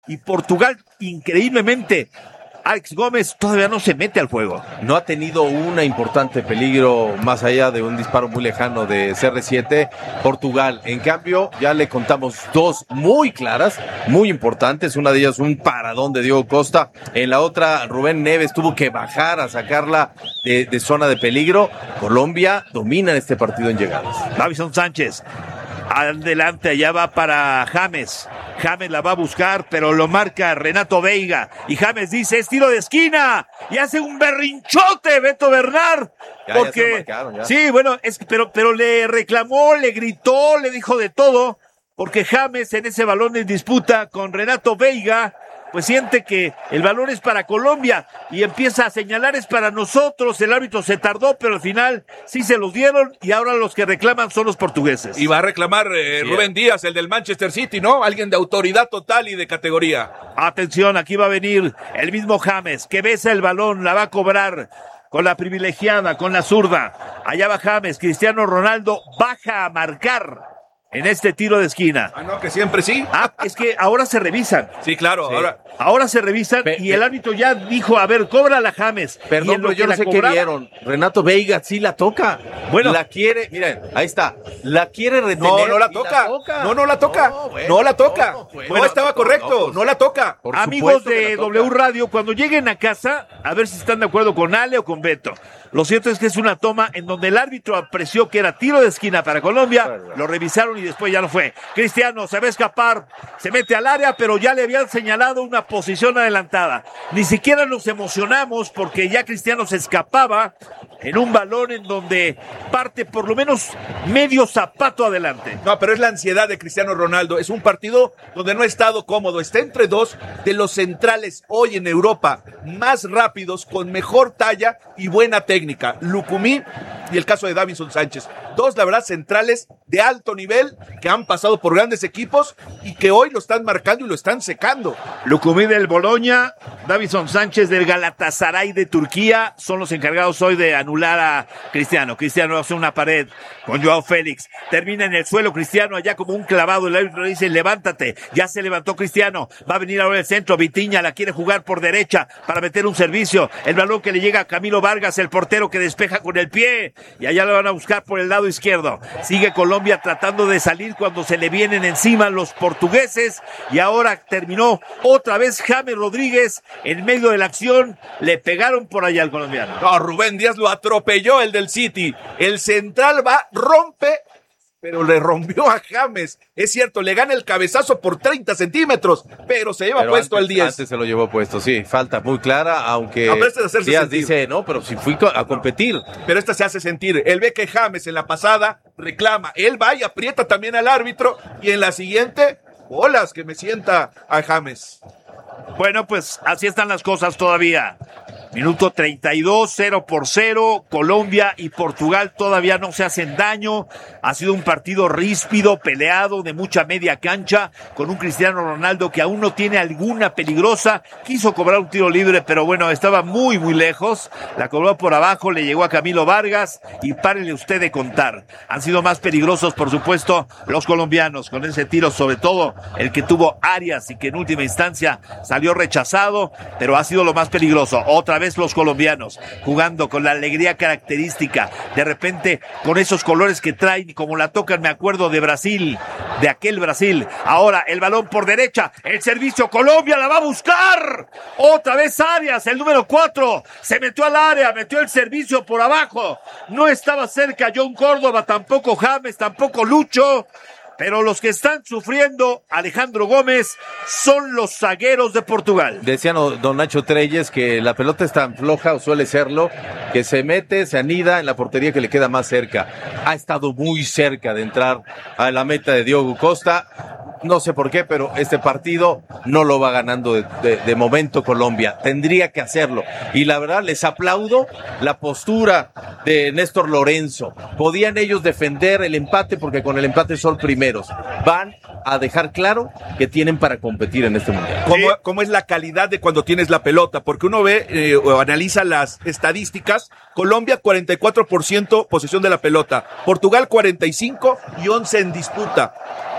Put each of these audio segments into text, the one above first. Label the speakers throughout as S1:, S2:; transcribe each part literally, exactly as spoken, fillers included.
S1: y Portugal, increíblemente, Alex Gómez todavía no se mete al juego.
S2: No ha tenido un importante peligro más allá de un disparo muy lejano de C R siete Portugal. En cambio, ya le contamos dos muy claras, muy importantes. Una de ellas un paradón de Diego Costa. En la otra, Rubén Neves tuvo que bajar a sacarla de, de zona de peligro. Colombia domina este partido en llegadas.
S1: Davison Sánchez, adelante, allá va para James. James la va a buscar, pero lo marca Renato Veiga. Y James dice, es tiro de esquina. Y hace un berrinchote Beto Bernard.
S2: Ya,
S1: porque,
S2: ya marcaron, ya.
S1: sí, bueno, es, pero, pero le reclamó, le gritó, le dijo de todo. Porque James en ese balón en disputa con Renato Veiga, pues siente que el balón es para Colombia y empieza a señalar es para nosotros. El árbitro se tardó, pero al final sí se los dieron y ahora los que reclaman son los portugueses.
S3: Y va a reclamar eh, Rubén Díaz, el del Manchester City, ¿no? Alguien de autoridad total y de categoría.
S1: Atención, aquí va a venir el mismo James, que besa el balón, la va a cobrar con la privilegiada, con la zurda. Allá va James, Cristiano Ronaldo baja a marcar en este tiro de esquina.
S3: Ah, no, que siempre sí.
S1: Ah, es que ahora se revisan.
S3: Sí, claro,
S2: Sí.
S3: ahora.
S1: Ahora se revisan
S2: Pe-
S1: y el árbitro ya dijo, a ver, cóbrala James. Y
S2: Perdón,
S1: en lo
S2: pero yo
S1: que
S2: no
S1: la
S2: sé
S1: cobraba-
S2: qué vieron. Renato Veiga sí la toca.
S1: Bueno.
S2: La quiere, miren, ahí está. La quiere retener.
S3: No, no la
S2: y
S3: toca. No, no la toca. No,
S2: bueno,
S3: la toca.
S2: no, bueno,
S3: no estaba
S2: no,
S3: correcto.
S2: pues,
S3: No la toca.
S2: por
S1: Amigos
S2: supuesto que
S1: de
S2: la toca.
S1: W Radio, cuando lleguen a casa, a ver si están de acuerdo con Ale o con Beto. Lo cierto es que es una toma en donde el árbitro apreció que era tiro de esquina para Colombia, lo revisaron y después ya no fue. Cristiano se va a escapar, se mete al área, pero ya le habían señalado una posición adelantada. Ni siquiera nos emocionamos porque ya Cristiano se escapaba en un balón en donde parte por lo menos medio zapato adelante.
S3: No, pero es la ansiedad de Cristiano Ronaldo. Es un partido donde no ha estado cómodo. Está entre dos de los centrales hoy en Europa más rápidos, con mejor talla y buena técnica. Lucumí y el caso de Davison Sánchez. Dos, la verdad, centrales de alto nivel que han pasado por grandes equipos y que hoy lo están marcando y lo están secando.
S1: Lucumí del Boloña, Davison Sánchez del Galatasaray de Turquía son los encargados hoy de anular a Cristiano. Cristiano hace una pared con Joao Félix. Termina en el suelo Cristiano allá como un clavado. El árbitro dice, levántate. Ya se levantó Cristiano. Va a venir ahora el centro. Vitiña la quiere jugar por derecha para meter un servicio. El balón que le llega a Camilo Vargas, el portero que despeja con el pie. Y allá lo van a buscar por el lado izquierdo. Sigue Colombia tratando de salir cuando se le vienen encima los portugueses. Y ahora terminó otra vez James Rodríguez en medio de la acción. Le pegaron por allá al colombiano.
S3: No, Rubén Díaz lo atropelló, el del City. El central va, rompe, pero le rompió a James. Es cierto, le gana el cabezazo por treinta centímetros, pero se lleva
S2: Pero
S3: puesto
S2: antes,
S3: el diez.
S2: Antes se lo llevó puesto, sí. Falta muy clara, aunque
S3: No, pero este es hacerse
S2: Díaz
S3: sentir.
S2: dice, no, pero si fui co- a competir.
S3: Pero esta se hace sentir. Él ve que James en la pasada reclama. Él va y aprieta también al árbitro. Y en la siguiente, bolas que me sienta a James.
S1: Bueno, pues así están las cosas todavía. Minuto treinta y dos, cero por cero. Colombia y Portugal todavía no se hacen daño. Ha sido un partido ríspido, peleado, de mucha media cancha, con un Cristiano Ronaldo que aún no tiene alguna peligrosa. Quiso cobrar un tiro libre, pero bueno, estaba muy, muy lejos. La cobró por abajo, le llegó a Camilo Vargas y párele usted de contar. Han sido más peligrosos, por supuesto, los colombianos con ese tiro, sobre todo el que tuvo Arias y que en última instancia salió rechazado, pero ha sido lo más peligroso. Otra vez los colombianos jugando con la alegría característica, de repente con esos colores que traen y como la tocan, me acuerdo de Brasil, de aquel Brasil. Ahora el balón por derecha, el servicio, Colombia la va a buscar, otra vez Arias, el número cuatro, se metió al área, metió el servicio por abajo, no estaba cerca John Córdoba, tampoco James, tampoco Lucho. Pero los que están sufriendo, Alejandro Gómez, son los zagueros de Portugal.
S2: Decía no, don Nacho Treyes que la pelota es tan floja, o suele serlo, que se mete, se anida en la portería que le queda más cerca. Ha estado muy cerca de entrar a la meta de Diogo Costa. No sé por qué, pero este partido no lo va ganando de, de, de momento Colombia. Tendría que hacerlo. Y la verdad, les aplaudo la postura de Néstor Lorenzo. Podían ellos defender el empate porque con el empate son primeros. Van a dejar claro que tienen para competir en este mundial.
S3: ¿Cómo, cómo es la calidad de cuando tienes la pelota? Porque uno ve eh, o analiza las estadísticas. Colombia, cuarenta y cuatro por ciento posesión de la pelota. Portugal, cuarenta y cinco y once en disputa.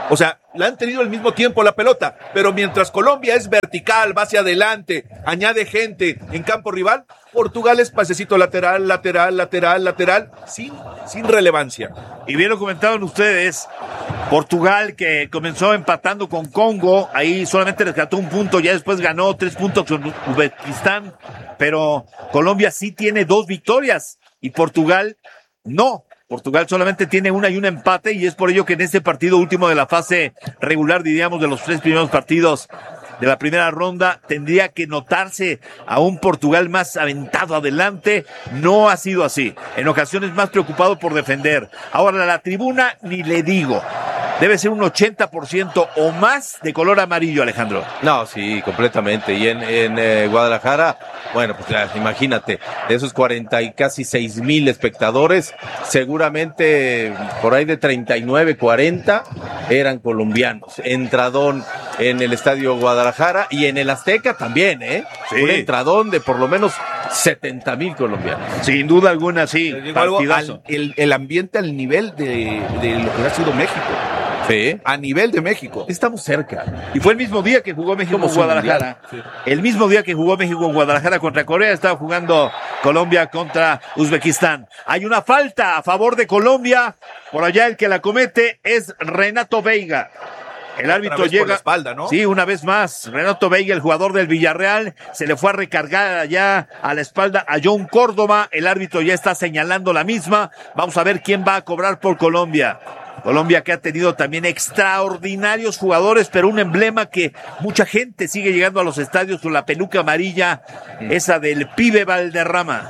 S3: O sea, la han tenido al mismo tiempo la pelota, pero mientras Colombia es vertical, va hacia adelante, añade gente en campo rival, Portugal es pasecito lateral, lateral, lateral, lateral, sin, sin relevancia.
S1: Y bien lo comentaban ustedes, Portugal que comenzó empatando con Congo, ahí solamente rescató un punto, ya después ganó tres puntos con Uzbekistán, pero Colombia sí tiene dos victorias y Portugal no. Portugal solamente tiene una y un empate y es por ello que en este partido último de la fase regular, diríamos, de los tres primeros partidos de la primera ronda, tendría que notarse a un Portugal más aventado adelante. No ha sido así. En ocasiones más preocupado por defender. Ahora la tribuna ni le digo. Debe ser un ochenta por ciento o más de color amarillo, Alejandro.
S2: No, sí, completamente. Y en, en eh, Guadalajara, bueno, pues ya, imagínate, de esos cuarenta y casi seis mil espectadores, seguramente por ahí de treinta y nueve, cuarenta eran colombianos. Entradón en el estadio Guadalajara y en el Azteca también, ¿eh?
S1: Sí.
S2: Un entradón de por lo menos setenta mil colombianos.
S1: Sin duda alguna, sí.
S3: Algo,
S1: Partidazo.
S3: al, el, el ambiente al nivel de, de lo que ha sido México.
S2: Sí.
S3: A nivel de México.
S2: Estamos cerca.
S1: Y fue el mismo día que jugó México en Guadalajara. Sí. El mismo día que jugó México en Guadalajara contra Corea, estaba jugando Colombia contra Uzbekistán. Hay una falta a favor de Colombia. Por allá el que la comete es Renato Veiga. El árbitro llega.
S3: Por la espalda, ¿no?
S1: Sí, una vez más. Renato Veiga, el jugador del Villarreal, se le fue a recargar allá a la espalda a John Córdoba. El árbitro ya está señalando la misma. Vamos a ver quién va a cobrar por Colombia. Colombia que ha tenido también extraordinarios jugadores, pero un emblema que mucha gente sigue llegando a los estadios con la peluca amarilla, esa del pibe Valderrama.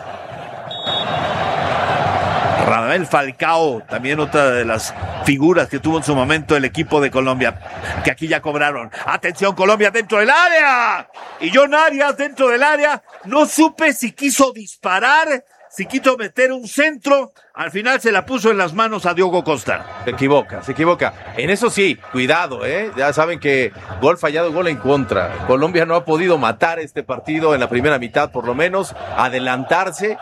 S1: Radamel Falcao, también otra de las figuras que tuvo en su momento el equipo de Colombia, que aquí ya cobraron. Atención, Colombia dentro del área. Y John Arias dentro del área. No supe si quiso disparar, si quiso meter un centro. Al final se la puso en las manos a Diogo Costa.
S2: Se equivoca, se equivoca. En eso sí, cuidado, ¿eh? Ya saben que gol fallado, gol en contra. Colombia no ha podido matar este partido en la primera mitad, por lo menos, adelantarse.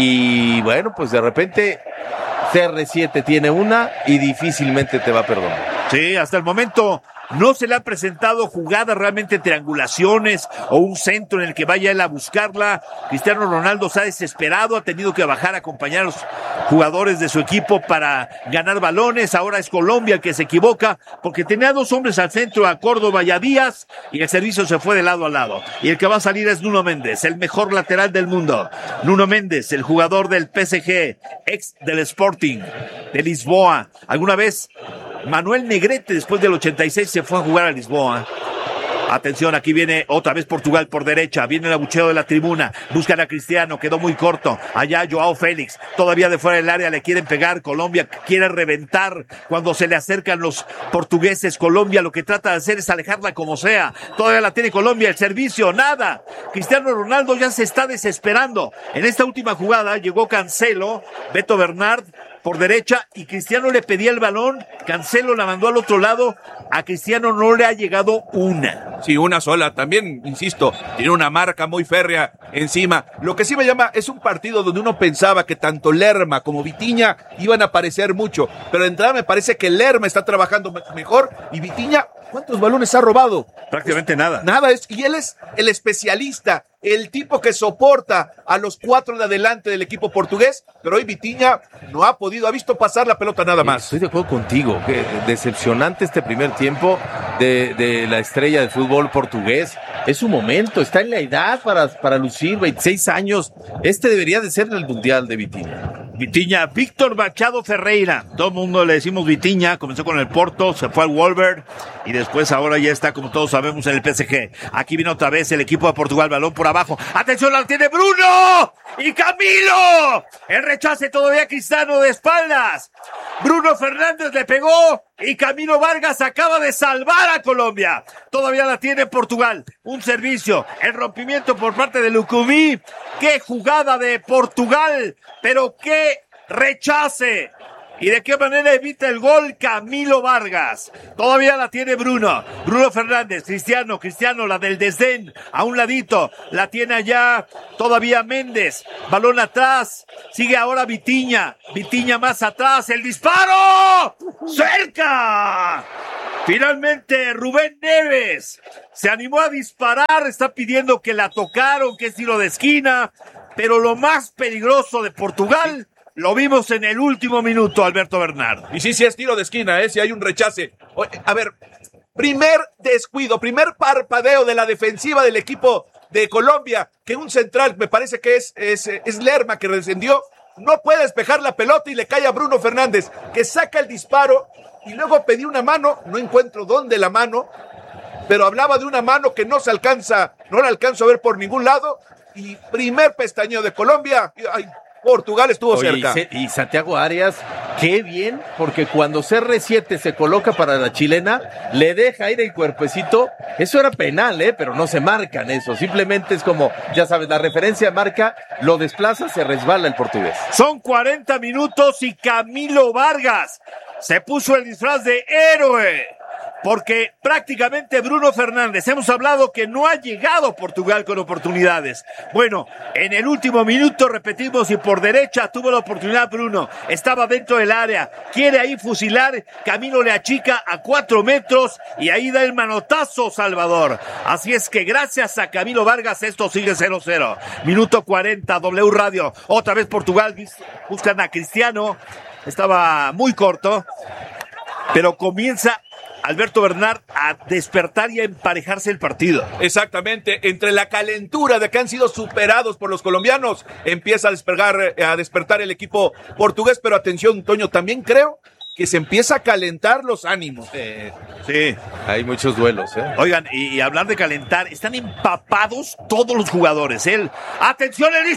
S2: Y bueno, pues de repente C R siete tiene una y difícilmente te va a perdonar.
S1: Sí, hasta el momento no se le ha presentado jugadas realmente, triangulaciones o un centro en el que vaya él a buscarla. Cristiano Ronaldo se ha desesperado, ha tenido que bajar a acompañar a los jugadores de su equipo para ganar balones. Ahora es Colombia el que se equivoca porque tenía dos hombres al centro, a Córdoba y a Díaz, y el servicio se fue de lado a lado. Y el que va a salir es Nuno Méndez, el mejor lateral del mundo. Nuno Méndez, el jugador del P S G, ex del Sporting de Lisboa. Alguna vez Manuel Negrete, después del ochenta y seis, se fue a jugar a Lisboa. Atención, aquí viene otra vez Portugal por derecha. Viene el abucheo de la tribuna. Buscan a Cristiano, quedó muy corto. Allá Joao Félix, todavía de fuera del área le quieren pegar. Colombia quiere reventar cuando se le acercan los portugueses. Colombia lo que trata de hacer es alejarla como sea. Todavía la tiene Colombia, el servicio, nada. Cristiano Ronaldo ya se está desesperando. En esta última jugada llegó Cancelo, Beto Bernard por derecha y Cristiano le pedía el balón. Cancelo la mandó al otro lado. A Cristiano no le ha llegado una.
S3: Sí, una sola. También, insisto, tiene una marca muy férrea encima. Lo que sí me llama es un partido donde uno pensaba que tanto Lerma como Vitinha iban a aparecer mucho, pero de entrada me parece que Lerma está trabajando mejor y Vitinha, ¿cuántos balones ha robado?
S1: Prácticamente nada.
S3: Nada, es, y él es el especialista, el tipo que soporta a los cuatro de adelante del equipo portugués, pero hoy Vitinha no ha podido, ha visto pasar la pelota nada más.
S2: Estoy de acuerdo contigo, que decepcionante este primer tiempo de, de la estrella del fútbol portugués. Es su momento, está en la edad para, para lucir, veintiséis años. Este debería de ser el mundial de Vitinha.
S1: Vitinha, Víctor Machado Ferreira. Todo el mundo le decimos Vitinha, comenzó con el Porto, se fue al Wolverhampton y después ahora ya está, como todos sabemos, en el P S G. Aquí viene otra vez el equipo de Portugal, balón por abajo. ¡Atención, la tiene Bruno! ¡Y Camilo! El rechace todavía Cristiano de espaldas. Bruno Fernández le pegó y Camilo Vargas acaba de salvar a Colombia. Todavía la tiene Portugal. Un servicio, el rompimiento por parte de Lucumí. ¡Qué jugada de Portugal! ¡Pero qué rechace! ¿Y de qué manera evita el gol Camilo Vargas? Todavía la tiene Bruno. Bruno Fernández, Cristiano, Cristiano, la del desdén, a un ladito. La tiene allá todavía Méndez. Balón atrás. Sigue ahora Vitinha. Vitinha más atrás. ¡El disparo! ¡Cerca! Finalmente, Rubén Neves se animó a disparar, está pidiendo que la tocaron, que es tiro de esquina, pero lo más peligroso de Portugal lo vimos en el último minuto, Alberto Bernardo.
S3: Y sí, sí es tiro de esquina, ¿eh? Si hay un rechace. Oye, a ver, primer descuido, primer parpadeo de la defensiva del equipo de Colombia, que un central, me parece que es, es, es Lerma, que descendió, no puede despejar la pelota y le cae a Bruno Fernández, que saca el disparo y luego pedí una mano, no encuentro dónde la mano, pero hablaba de una mano que no se alcanza, no la alcanzo a ver por ningún lado, y primer pestañeo de Colombia, ay, Portugal estuvo
S2: Oye,
S3: cerca.
S2: Y, y Santiago Arias, qué bien, porque cuando C R siete se coloca para la chilena, le deja ir el cuerpecito. Eso era penal, ¿eh? Pero no se marcan eso. Simplemente es como, ya sabes, la referencia marca, lo desplaza, se resbala el portugués.
S1: Son cuarenta minutos y Camilo Vargas se puso el disfraz de héroe. Porque prácticamente Bruno Fernández, hemos hablado que no ha llegado Portugal con oportunidades. Bueno, en el último minuto, repetimos, y por derecha tuvo la oportunidad Bruno. Estaba dentro del área, quiere ahí fusilar, Camilo le achica a cuatro metros y ahí da el manotazo Salvador. Así es que gracias a Camilo Vargas esto sigue cero cero. Minuto cuarenta, W Radio. Otra vez Portugal, buscan a Cristiano. Estaba muy corto, pero comienza Alberto Bernard a despertar y a emparejarse el partido.
S3: Exactamente, entre la calentura de que han sido superados por los colombianos, empieza a despertar, a despertar el equipo portugués, pero atención, Toño, también creo que se empieza a calentar los ánimos.
S1: Eh, sí.
S2: Hay muchos duelos, ¿eh?
S1: Oigan, y, y hablar de calentar, están empapados todos los jugadores. Él, ¡atención el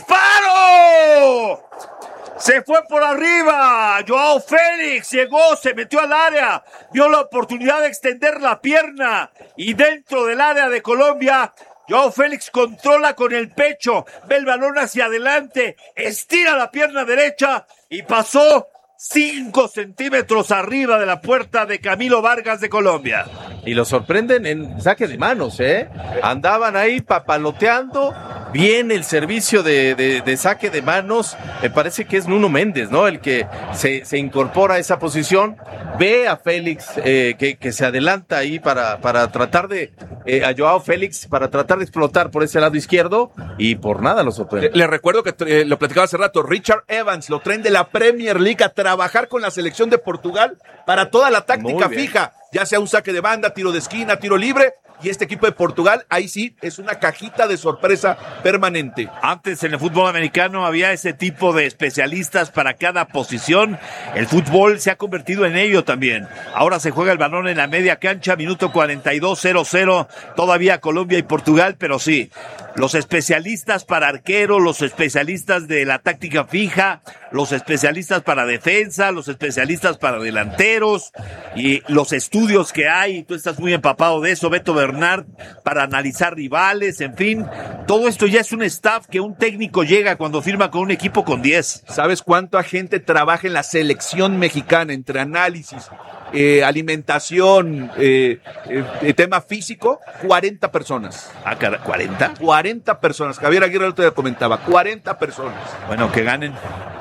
S1: disparo! Se fue por arriba, Joao Félix llegó, se metió al área, vio la oportunidad de extender la pierna y dentro del área de Colombia, Joao Félix controla con el pecho, ve el balón hacia adelante, estira la pierna derecha y pasó cinco centímetros arriba de la puerta de Camilo Vargas de Colombia.
S2: Y lo sorprenden en saque de manos, ¿eh? Andaban ahí papaloteando. Bien el servicio de, de, de saque de manos. Me parece que es Nuno Méndez, ¿no? El que se, se incorpora a esa posición. Ve a Félix eh, que, que se adelanta ahí para, para tratar de... Eh, a Joao Félix para tratar de explotar por ese lado izquierdo y por nada lo sorprende.
S3: Le, le recuerdo que eh, lo platicaba hace rato, Richard Evans lo traen de la Premier League a trabajar con la selección de Portugal para toda la táctica fija, ya sea un saque de banda, tiro de esquina, tiro libre, y este equipo de Portugal, ahí sí, es una cajita de sorpresa permanente.
S1: Antes en el fútbol americano había ese tipo de especialistas para cada posición. El fútbol se ha convertido en ello también. Ahora se juega el balón en la media cancha, minuto cuarenta y dos, cero cero, todavía Colombia y Portugal, pero sí, los especialistas para arquero, los especialistas de la táctica fija, los especialistas para defensa, los especialistas para delanteros y los estudios que hay, tú estás muy empapado de eso, Beto Bernard, para analizar rivales, en fin, todo esto ya es un staff que un técnico llega cuando firma con un equipo con diez.
S3: ¿Sabes cuánta gente trabaja en la selección mexicana entre análisis, eh, alimentación, eh, eh, tema físico? cuarenta personas.
S1: Ah, ¿cuarenta?
S3: cuarenta personas. Javier Aguirre te comentaba, cuarenta personas.
S1: Bueno, que ganen.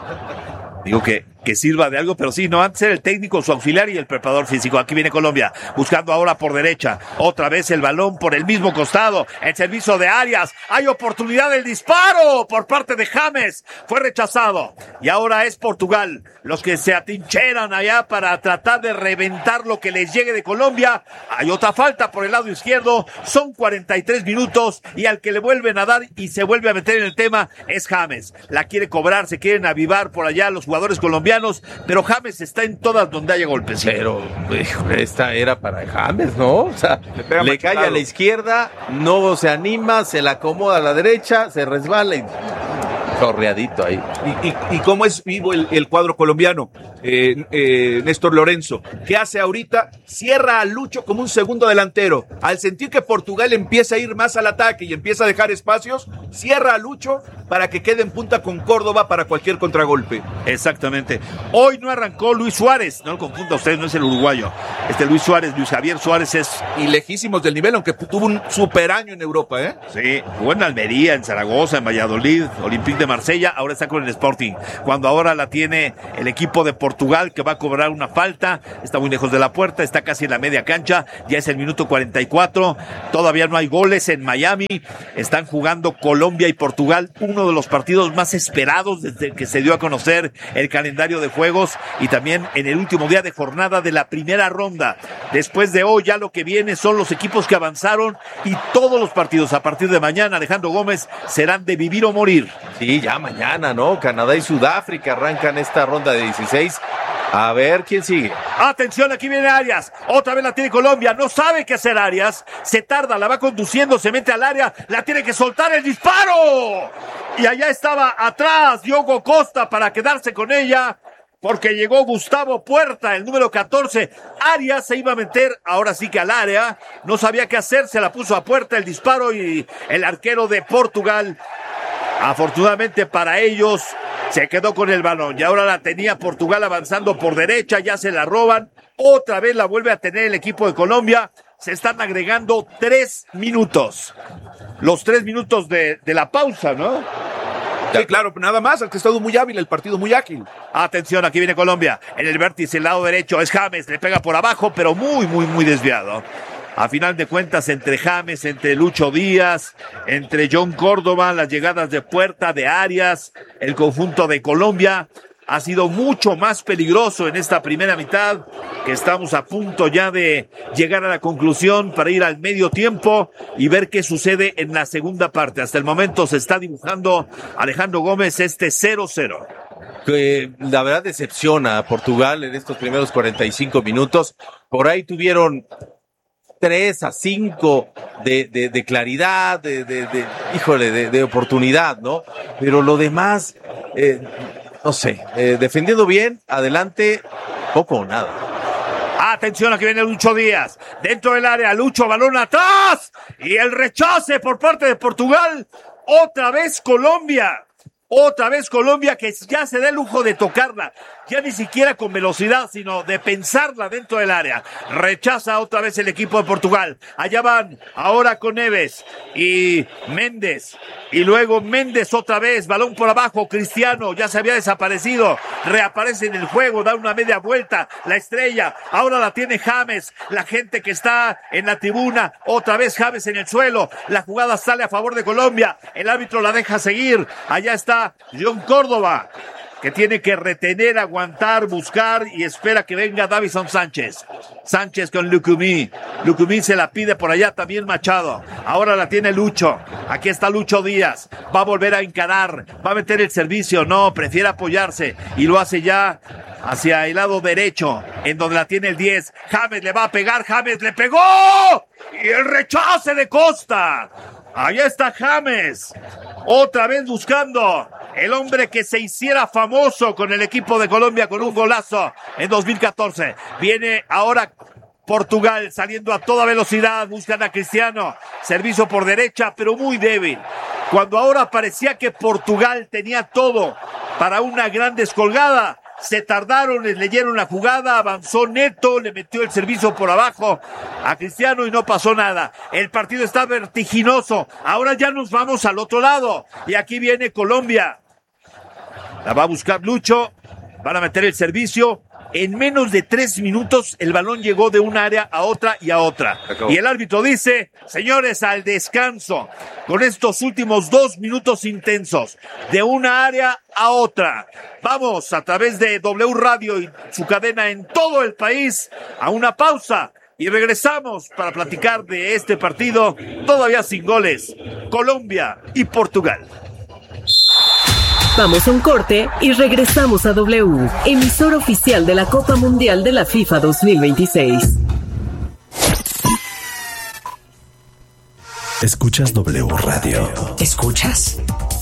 S1: Digo que, que sirva de algo, pero sí, no, antes era el técnico, su auxiliar y el preparador físico. Aquí viene Colombia, buscando ahora por derecha. Otra vez el balón por el mismo costado. El servicio de Arias. Hay oportunidad del disparo por parte de James. Fue rechazado. Y ahora es Portugal los que se atincheran allá para tratar de reventar lo que les llegue de Colombia. Hay otra falta por el lado izquierdo. Son cuarenta y tres minutos y al que le vuelven a dar y se vuelve a meter en el tema es James. La quiere cobrar, se quieren avivar por allá los jugadores colombianos, pero James está en todas donde haya golpes.
S2: Pero híjole, esta era para James, ¿no? O sea, le, le cae a la izquierda, no se anima, se la acomoda a la derecha, se resbala y chorreadito ahí.
S3: ¿Y, y, y cómo es vivo el, el cuadro colombiano? Eh, eh, Néstor Lorenzo, ¿qué hace ahorita? Cierra a Lucho como un segundo delantero. Al sentir que Portugal empieza a ir más al ataque y empieza a dejar espacios, cierra a Lucho para que quede en punta con Córdoba para cualquier contragolpe.
S1: Exactamente. Hoy no arrancó Luis Suárez, no lo confunda usted, no es el uruguayo. Este Luis Suárez, Luis Javier Suárez es...
S3: Y lejísimos del nivel, aunque tuvo un super año en Europa, ¿eh?
S1: Sí, jugó en Almería, en Zaragoza, en Valladolid, Olympique de Marsella, ahora está con el Sporting. Cuando ahora la tiene el equipo de Portugal, Portugal, que va a cobrar una falta, está muy lejos de la puerta, está casi en la media cancha, ya es el minuto cuarenta y cuatro, todavía no hay goles en Miami, están jugando Colombia y Portugal, uno de los partidos más esperados desde que se dio a conocer el calendario de juegos y también en el último día de jornada de la primera ronda. Después de hoy ya lo que viene son los equipos que avanzaron y todos los partidos a partir de mañana, Alejandro Gómez, serán de vivir o morir.
S2: Sí, ya mañana, ¿no? Canadá y Sudáfrica arrancan esta ronda de dieciséis. A ver quién sigue.
S1: Atención, aquí viene Arias. Otra vez la tiene Colombia. No sabe qué hacer Arias. Se tarda, la va conduciendo, se mete al área. La tiene que soltar el disparo. Y allá estaba atrás Diogo Costa para quedarse con ella. Porque llegó Gustavo Puerta, el número catorce. Arias se iba a meter, ahora sí que al área. No sabía qué hacer, se la puso a Puerta el disparo y el arquero de Portugal, afortunadamente para ellos, se quedó con el balón. Y ahora la tenía Portugal avanzando por derecha, ya se la roban. Otra vez la vuelve a tener el equipo de Colombia. Se están agregando tres minutos. Los tres minutos de, de la pausa, ¿no?
S3: Sí, claro, nada más, que ha estado muy hábil, el partido muy ágil.
S1: Atención, aquí viene Colombia. En el vértice, el lado derecho, es James, le pega por abajo, pero muy, muy, muy desviado. A final de cuentas, entre James, entre Lucho Díaz, entre John Córdoba, las llegadas de Puerta, de Arias, el conjunto de Colombia ha sido mucho más peligroso en esta primera mitad, que estamos a punto ya de llegar a la conclusión para ir al medio tiempo y ver qué sucede en la segunda parte. Hasta el momento se está dibujando, Alejandro Gómez, este cero cero.
S2: Que la verdad decepciona a Portugal en estos primeros cuarenta y cinco minutos. Por ahí tuvieron tres a cinco de, de, de claridad, de, de, de híjole, de, de oportunidad, ¿no? Pero lo demás, eh, no sé, eh, defendiendo bien, adelante, poco o nada.
S1: Atención, aquí viene Lucho Díaz, dentro del área, Lucho, balón atrás, y el rechace por parte de Portugal, otra vez Colombia. Otra vez Colombia, que ya se da el lujo de tocarla, ya ni siquiera con velocidad, sino de pensarla dentro del área. Rechaza otra vez el equipo de Portugal. Allá van, ahora con Neves y Méndez. Y luego Méndez otra vez, balón por abajo, Cristiano, ya se había desaparecido. Reaparece en el juego, da una media vuelta, la estrella. Ahora la tiene James, la gente que está en la tribuna. Otra vez James en el suelo. La jugada sale a favor de Colombia. El árbitro la deja seguir. Allá está John Córdoba, que tiene que retener, aguantar, buscar y espera que venga Davison Sánchez. Sánchez con Lucumí. Lucumí se la pide por allá también Machado. Ahora la tiene Lucho. Aquí está Lucho Díaz. Va a volver a encarar. Va a meter el servicio. No, prefiere apoyarse y lo hace ya hacia el lado derecho, en donde la tiene el diez. James le va a pegar. James le pegó. Y el rechace de Costa. Allá está James. Otra vez buscando el hombre que se hiciera famoso con el equipo de Colombia con un golazo en dos mil catorce. Viene ahora Portugal saliendo a toda velocidad. Buscan a Cristiano. Servicio por derecha, pero muy débil. Cuando ahora parecía que Portugal tenía todo para una gran descolgada, se tardaron, les leyeron la jugada, avanzó Neto, le metió el servicio por abajo a Cristiano y no pasó nada. El partido está vertiginoso. Ahora ya nos vamos al otro lado. Y aquí viene Colombia. La va a buscar Lucho. Van a meter el servicio. En menos de tres minutos el balón llegó de un área a otra y a otra. Y el árbitro dice, señores, al descanso. Con estos últimos dos minutos intensos, de una área a otra. Vamos a través de W Radio y su cadena en todo el país a una pausa. Y regresamos para platicar de este partido todavía sin goles. Colombia y Portugal.
S4: Vamos a un corte y regresamos a W, emisor oficial de la Copa Mundial de la FIFA dos mil veintiséis.
S5: Escuchas W Radio.
S6: ¿Escuchas?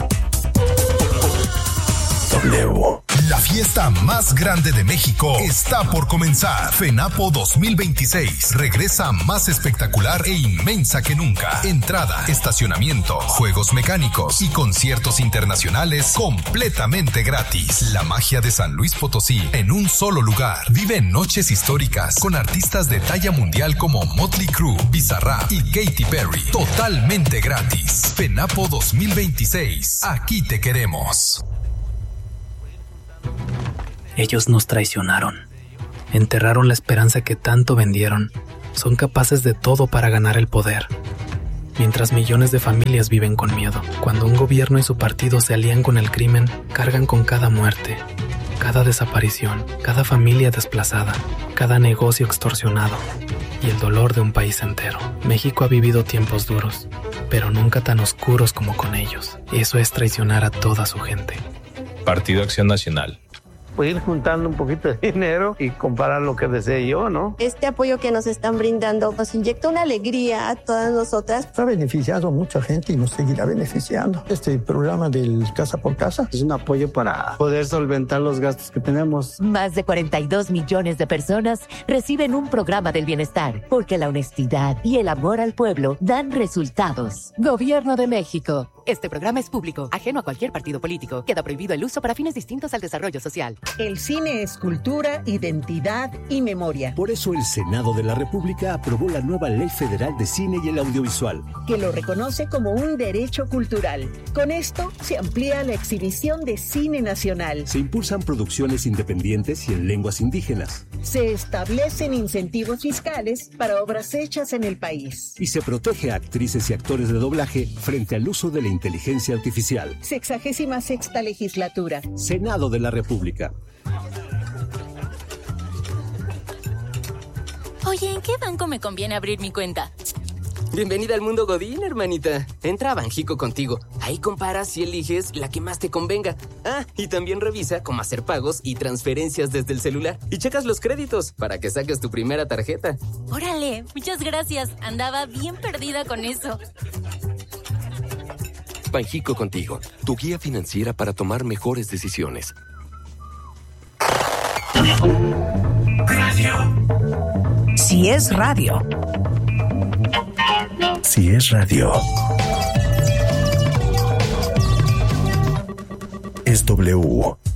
S5: W.
S7: La fiesta más grande de México está por comenzar. FENAPO dos mil veintiséis regresa más espectacular e inmensa que nunca. Entrada, estacionamiento, juegos mecánicos y conciertos internacionales completamente gratis. La magia de San Luis Potosí en un solo lugar. Vive noches históricas con artistas de talla mundial como Motley Crue, Bizarrap y Katy Perry. Totalmente gratis. FENAPO dos mil veintiséis. Aquí te queremos.
S6: Ellos nos traicionaron. Enterraron la esperanza que tanto vendieron. Son capaces de todo para ganar el poder. Mientras millones de familias viven con miedo. Cuando un gobierno y su partido se alían con el crimen, cargan con cada muerte, cada desaparición, cada familia desplazada, cada negocio extorsionado y el dolor de un país entero. México ha vivido tiempos duros, pero nunca tan oscuros como con ellos. Eso es traicionar a toda su gente.
S8: Partido Acción Nacional.
S9: Pues ir juntando un poquito de dinero y comprar lo que desee yo, ¿no?
S10: Este apoyo que nos están brindando nos inyecta una alegría a todas nosotras.
S11: Ha beneficiado a mucha gente y nos seguirá beneficiando. Este programa del Casa por Casa
S9: es un apoyo para poder solventar los gastos que tenemos.
S12: Más de cuarenta y dos millones de personas reciben un programa del bienestar, porque la honestidad y el amor al pueblo dan resultados. Gobierno de México. Este programa es público, ajeno a cualquier partido político. Queda prohibido el uso para fines distintos al desarrollo social.
S13: El cine es cultura, identidad y memoria.
S14: Por eso el Senado de la República aprobó la nueva Ley Federal de Cine y el Audiovisual,
S13: que lo reconoce como un derecho cultural. Con esto se amplía la exhibición de cine nacional.
S14: Se impulsan producciones independientes y en lenguas indígenas.
S13: Se establecen incentivos fiscales para obras hechas en el país.
S14: Y se protege a actrices y actores de doblaje frente al uso de la inteligencia artificial.
S13: Sexagésima sexta legislatura.
S14: Senado de la República.
S15: Oye, ¿en qué banco me conviene abrir mi cuenta?
S16: Bienvenida al mundo Godín, hermanita. Entra a Banjico contigo. Ahí comparas y eliges la que más te convenga. Ah, y también revisa cómo hacer pagos y transferencias desde el celular. Y checas los créditos para que saques tu primera tarjeta.
S15: Órale, muchas gracias. Andaba bien perdida con eso.
S5: Banjico contigo, tu guía financiera para tomar mejores decisiones.
S17: Radio. Si es radio.
S5: Si es radio. Es W.